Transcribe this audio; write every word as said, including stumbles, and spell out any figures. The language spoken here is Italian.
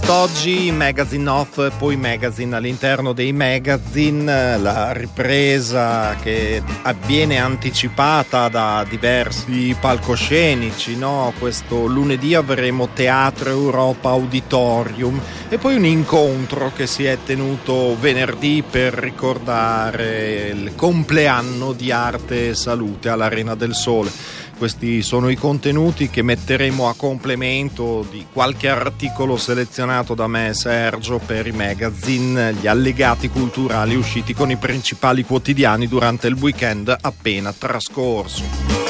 Quest'oggi Magazine Off e poi Magazine all'interno dei magazine, la ripresa che avviene anticipata da diversi palcoscenici, no? Questo lunedì avremo Teatro Europa Auditorium e poi un incontro che si è tenuto venerdì per ricordare il compleanno di Arte e Salute all'Arena del Sole. Questi sono i contenuti che metteremo a complemento di qualche articolo selezionato da me e Sergio per i magazine, gli allegati culturali usciti con i principali quotidiani durante il weekend appena trascorso.